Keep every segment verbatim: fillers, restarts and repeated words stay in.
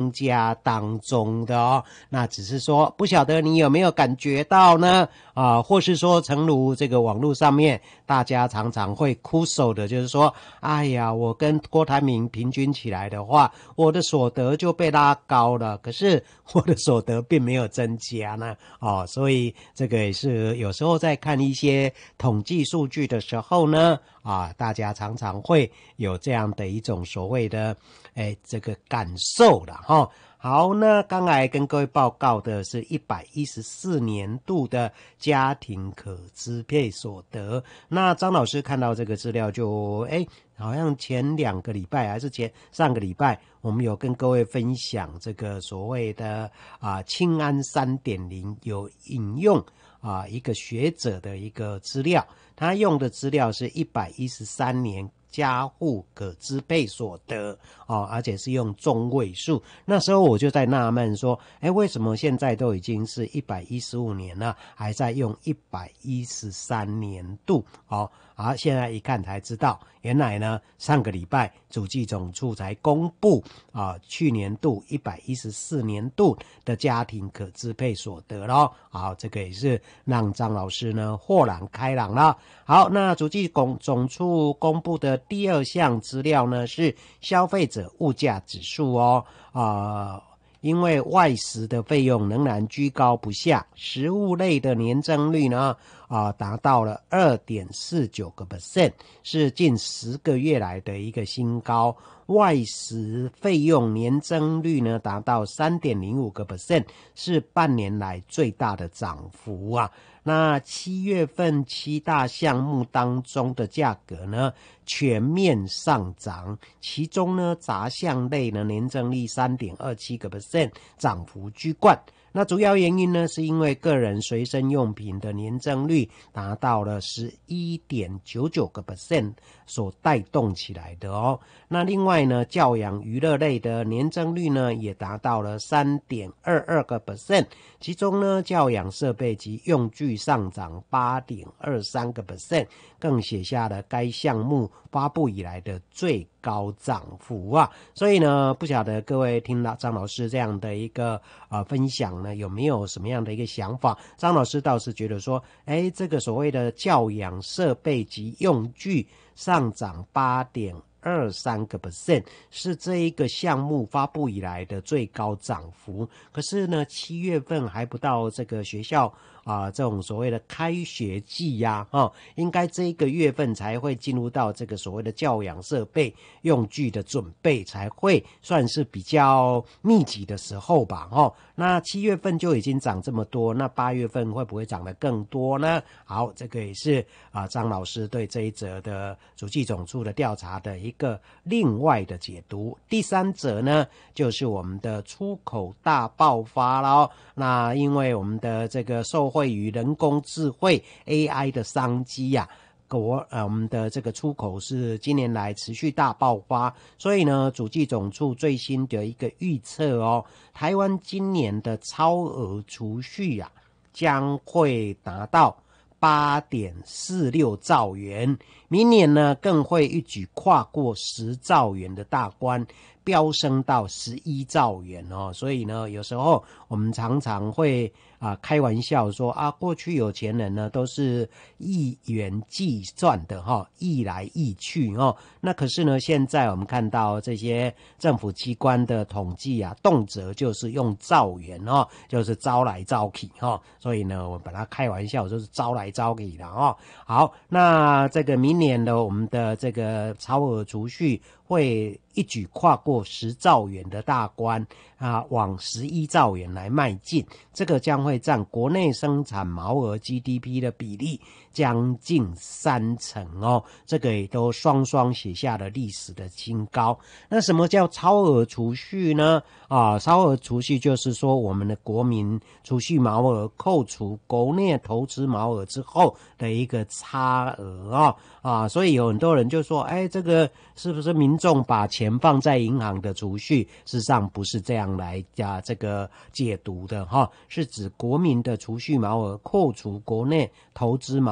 增加当中的哦。那只是说不晓得你有没有感觉到呢？啊，或是说诚如这个网络上面大家常常会哭手的，就是说，哎呀，我跟郭台铭平均起来的话，我的所得就被拉高了，可是我的所得并没有增加呢。哦，所以这个也是有时候在看一些统计数据的时候呢，啊，大家常常会有这样的一种所谓的，哎，这个感受了哈。好，那刚才跟各位报告的是一百一十四年度的家庭可支配所得。那张老师看到这个资料就，哎，好像前两个礼拜还是前上个礼拜，我们有跟各位分享这个所谓的啊青安 三点零 有引用啊一个学者的一个资料，他用的资料是一百一十三年家户可支配所得哦，而且是用中位数。那时候我就在纳闷说，哎，为什么现在都已经是一百一十五年了，还在用一百一十三年度？哦，好，现在一看才知道，原来呢，上个礼拜主计总处才公布啊，去年度一百一十四年度的家庭可支配所得咯。好，这个也是让张老师呢豁然开朗了。好，那主计总处公布的第二项资料呢是消费者物价指数哦，啊、呃。因为外食的费用仍然居高不下，食物类的年增率呢，啊、呃，达到了 百分之二点四九， 是近十个月来的一个新高。外食费用年增率呢，达到 百分之三点零五， 是半年来最大的涨幅啊。那七月份七大项目当中的价格呢，全面上涨，其中呢，杂项类呢年增率 百分之三点二七， 涨幅居冠。那主要原因呢，是因为个人随身用品的年增率达到了 百分之十一点九九 所带动起来的哦。那另外呢，教养娱乐类的年增率呢，也达到了 百分之三点二二， 其中呢，教养设备及用具上涨 百分之八点二三， 更写下了该项目发布以来的最高涨幅啊。所以呢，不晓得各位听到张老师这样的一个呃分享呢，有没有什么样的一个想法？张老师倒是觉得说，哎，这个所谓的教养设备及用具上涨 八点二三 是这一个项目发布以来的最高涨幅。可是呢，七月份还不到这个学校啊、呃，这种所谓的开学季呀、啊，哦，应该这一个月份才会进入到这个所谓的教养设备用具的准备，才会算是比较密集的时候吧，哦，那七月份就已经涨这么多，那八月份会不会涨得更多呢？好，这个也是啊、呃，张老师对这一则的主计总处的调查的一个另外的解读。第三则呢，就是我们的出口大爆发咯。那因为我们的这个受惠于人工智慧 A I 的商机呀、啊，国呃我们的这个出口是今年来持续大爆发，所以呢，主计总处最新的一个预测哦，台湾今年的超额储蓄啊，将会达到八点四六兆元，明年呢更会一举跨过十兆元的大关，飙升到十一兆元哦。所以呢，有时候我们常常会啊开玩笑说啊，过去有钱人呢都是亿元计算的哈、哦，亿来亿去哦。那可是呢，现在我们看到这些政府机关的统计啊，动辄就是用兆元哦，就是招来招去哈、哦。所以呢，我把它开玩笑就是招来招去的哦。好，那这个明年的我们的这个超额储蓄会一举跨过十兆元的大关啊，往十一兆元来迈进，这个将会占国内生产毛额 G D P 的比例将近三成哦，这个也都双双写下了历史的新高。那什么叫超额储蓄呢？啊，超额储蓄就是说我们的国民储蓄毛额扣除国内投资毛额之后的一个差额哦。啊，所以有很多人就说，哎，这个是不是民众把钱放在银行的储蓄？事实上不是这样来加这个解读的哈，是指国民的储蓄毛额扣除国内投资毛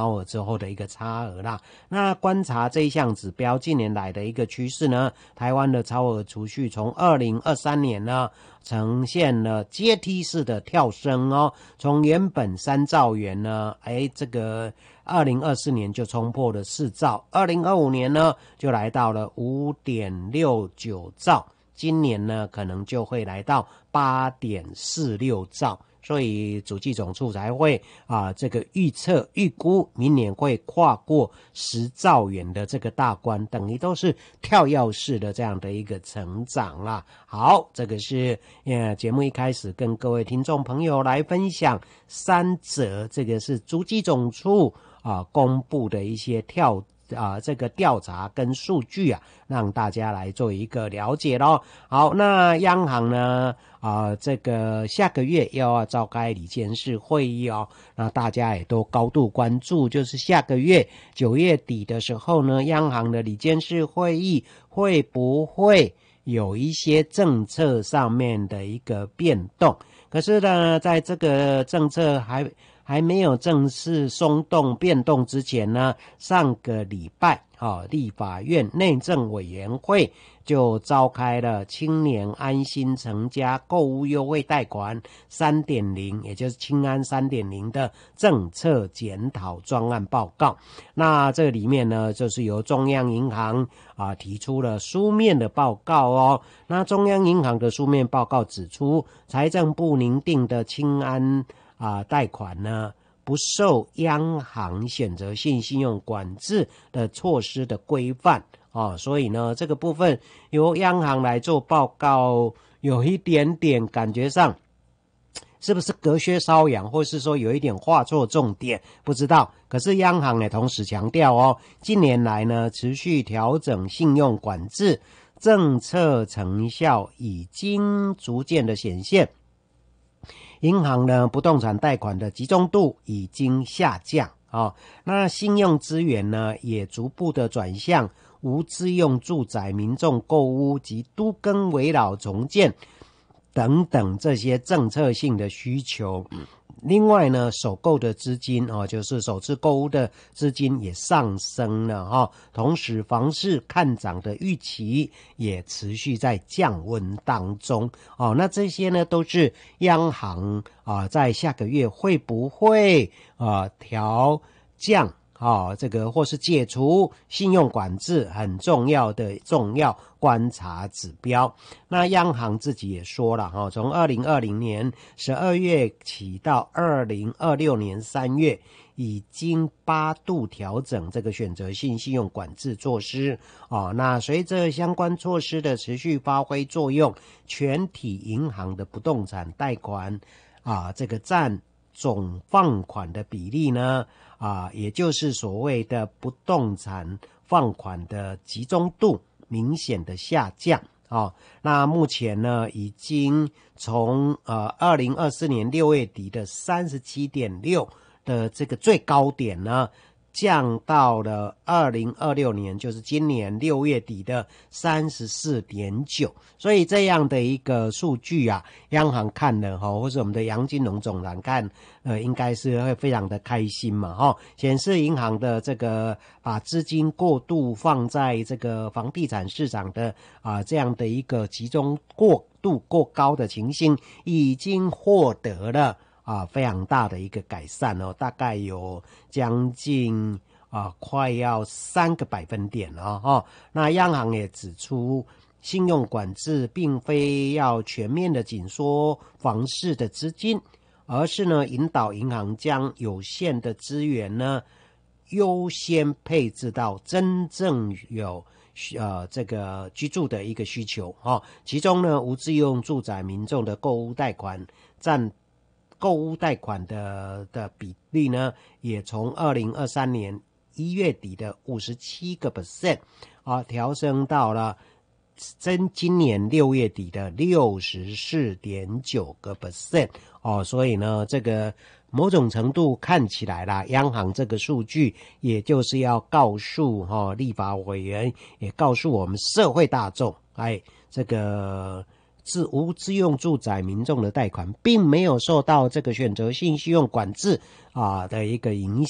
超额之后的一个差额啦。那观察这一项指标近年来的一个趋势呢，台湾的超额储蓄从二零二三年呢呈现了阶梯式的跳升哦，从原本三兆元呢，哎，这个二零二四年就冲破了四兆，二零二五年呢就来到了 五点六九兆，今年呢可能就会来到 八点四六兆。所以主计总处才会啊，这个预测预估明年会跨过十兆元的这个大关，等于都是跳跃式的这样的一个成长啦。好，这个是呃节目一开始跟各位听众朋友来分享三则，这个是主计总处啊公布的一些跳。啊，这个调查跟数据啊，让大家来做一个了解咯。好，那央行呢，啊，这个下个月又要召开理监事会议哦，那大家也都高度关注，就是下个月九月底的时候呢，央行的理监事会议会不会有一些政策上面的一个变动？可是呢，在这个政策还还没有正式松动变动之前呢，上个礼拜啊，立法院内政委员会就召开了青年安心成家购屋优惠贷款 三点零， 也就是青安 三点零 的政策检讨专案报告。那这里面呢，就是由中央银行啊提出了书面的报告哦。那中央银行的书面报告指出，财政部拟定的青安啊，贷款呢不受央行选择性信用管制的措施的规范哦，所以呢，这个部分由央行来做报告，有一点点感觉上是不是隔靴搔痒，或是说有一点画错重点，不知道。可是央行也同时强调哦，近年来呢持续调整信用管制，政策成效已经逐渐的显现。银行呢，不动产贷款的集中度已经下降哦，那信用资源呢，也逐步的转向无自用住宅民众购屋及都更危老重建等等这些政策性的需求。另外呢，首购的资金哦，就是首次购屋的资金也上升了哈、哦，同时房市看涨的预期也持续在降温当中哦。那这些呢，都是央行啊，在下个月会不会啊调降？哦，这个或是解除信用管制很重要的重要观察指标。那央行自己也说了哈，从二零二零年十二月起到二零二六年三月，已经八度调整这个选择性信用管制措施哦。那随着相关措施的持续发挥作用，全体银行的不动产贷款啊，这个占总放款的比例呢？啊，也就是所谓的不动产放款的集中度明显的下降哦。那目前呢，已经从呃二零二四年六月底的 三十七点六 的这个最高点呢，降到了二零二六年，就是今年六月底的 三十四点九。所以这样的一个数据啊，央行看了哈，或者我们的杨金龙总裁看，呃，应该是会非常的开心嘛哈。显示银行的这个把资金过度放在这个房地产市场的啊这样的一个集中过度过高的情形，已经获得了啊，非常大的一个改善哦，大概有将近啊，快要三个百分点了哈、哦。那央行也指出，信用管制并非要全面的紧缩房市的资金，而是呢引导银行将有限的资源呢优先配置到真正有呃这个居住的一个需求哈、哦。其中呢，无自用住宅民众的购屋贷款占购屋贷款的的比例呢，也从二零二三年一月底的 百分之五十七 啊，调升到了真今年六月底的 百分之六十四点九 哦，所以呢，这个某种程度看起来啦，央行这个数据，也就是要告诉哈、哦、立法委员，也告诉我们社会大众，哎，这个。自无自用住宅民众的贷款并没有受到这个选择性信用管制啊的一个影响，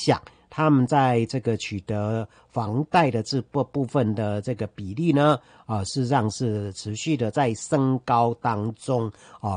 他们在这个取得房贷的这部部分的这个比例呢，啊，事实上是持续的在升高当中啊。